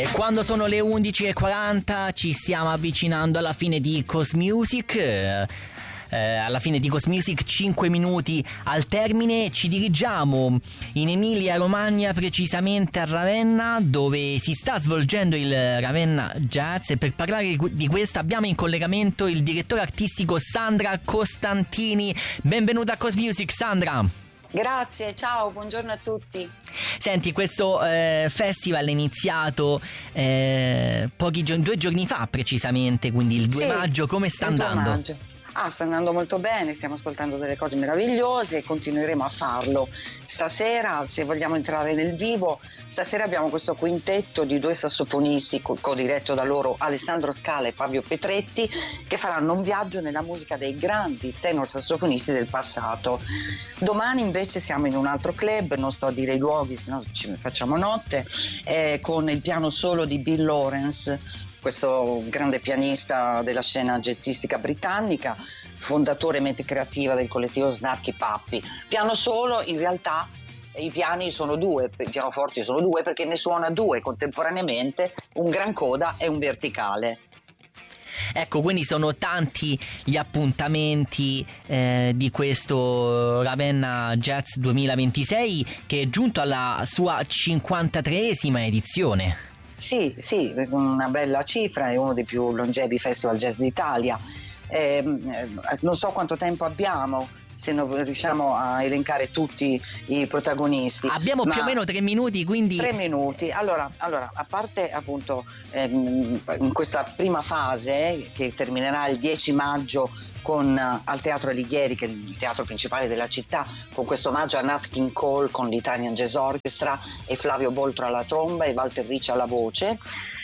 E quando sono le 11:40 ci stiamo avvicinando alla fine di Cosmusic. Alla fine di Cosmusic, 5 minuti al termine, ci dirigiamo in Emilia Romagna, precisamente a Ravenna, dove si sta svolgendo il Ravenna Jazz, e per parlare di questo abbiamo in collegamento il direttore artistico Sandra Costantini. Benvenuta a Cosmusic, Sandra. Grazie, ciao, buongiorno a tutti. Senti, questo festival è iniziato 2 giorni fa precisamente, quindi il 2 maggio, come sta andando? 2 maggio. Sta andando molto bene, stiamo ascoltando delle cose meravigliose e continueremo a farlo. Stasera, se vogliamo entrare nel vivo, stasera abbiamo questo quintetto di 2 sassofonisti co-diretto da loro, Alessandro Scala e Fabio Petretti, che faranno un viaggio nella musica dei grandi tenor sassofonisti del passato. Domani invece siamo in un altro club, non sto a dire i luoghi, sennò ci facciamo notte, con il piano solo di Bill Lawrence, questo grande pianista della scena jazzistica britannica, fondatore e mente creativa del collettivo Snarky Puppy. Piano solo, in realtà i piani sono 2, i pianoforti sono 2 perché ne suona 2 contemporaneamente, un gran coda e un verticale. Ecco, quindi sono tanti gli appuntamenti di questo Ravenna Jazz 2026, che è giunto alla sua 53esima edizione. Sì, una bella cifra, è uno dei più longevi festival jazz d'Italia. Non so quanto tempo abbiamo, se non riusciamo a elencare tutti i protagonisti. Abbiamo più o meno 3 minuti, quindi 3 minuti. Allora, a parte appunto in questa prima fase che terminerà il 10 maggio al Teatro Alighieri, che è il teatro principale della città, con questo omaggio a Nat King Cole con l'Italian Jazz Orchestra e Flavio Boltro alla tromba e Walter Ricci alla voce.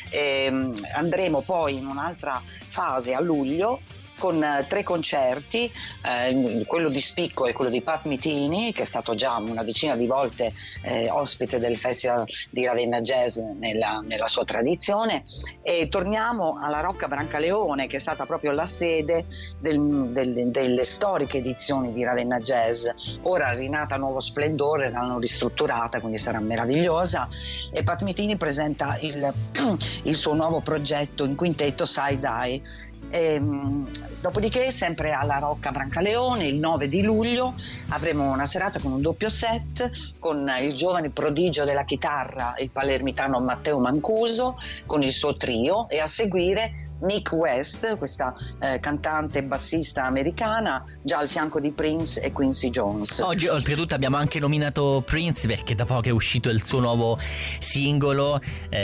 Andremo poi in un'altra fase a luglio con 3 concerti, quello di spicco è quello di Pat Metheny, che è stato già una decina di volte ospite del Festival di Ravenna Jazz nella sua tradizione, e torniamo alla Rocca Brancaleone, che è stata proprio la sede delle storiche edizioni di Ravenna Jazz. Ora rinata a nuovo splendore, l'hanno ristrutturata, quindi sarà meravigliosa, e Pat Metheny presenta il suo nuovo progetto in quintetto Side Eye. Dopodiché, sempre alla Rocca Brancaleone, il 9 di luglio avremo una serata con un doppio set con il giovane prodigio della chitarra, il palermitano Matteo Mancuso, con il suo trio, e a seguire Nick West, questa cantante e bassista americana, già al fianco di Prince e Quincy Jones. Oggi oltretutto abbiamo anche nominato Prince, perché da poco è uscito il suo nuovo singolo,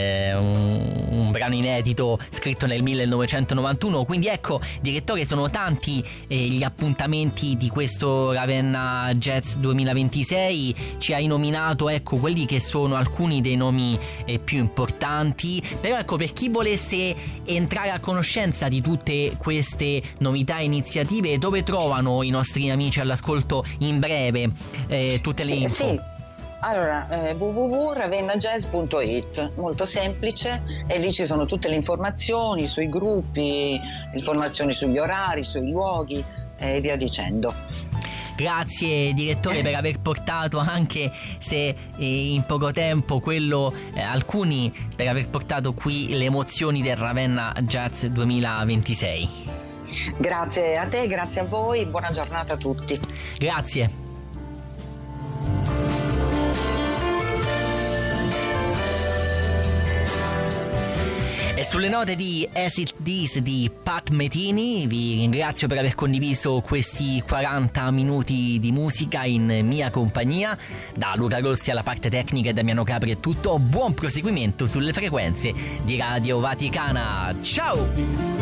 un brano inedito scritto nel 1991. Quindi ecco, direttore, sono tanti gli appuntamenti di questo Ravenna Jazz 2026. Ci hai nominato, ecco, quelli che sono alcuni dei nomi più importanti, però ecco, per chi volesse entrare a conoscenza di tutte queste novità e iniziative, dove trovano i nostri amici all'ascolto in breve tutte le info? Sì. Allora, www.ravennajazz.it, molto semplice, e lì ci sono tutte le informazioni sui gruppi, informazioni sugli orari, sui luoghi e via dicendo. Grazie direttore per aver portato, anche se in poco tempo, alcuni, per aver portato qui le emozioni del Ravenna Jazz 2026. Grazie a te, grazie a voi, buona giornata a tutti. Grazie. E sulle note di Acid This di Pat Metheny vi ringrazio per aver condiviso questi 40 minuti di musica in mia compagnia. Da Luca Rossi alla parte tecnica e Damiano Capri è tutto. Buon proseguimento sulle frequenze di Radio Vaticana. Ciao!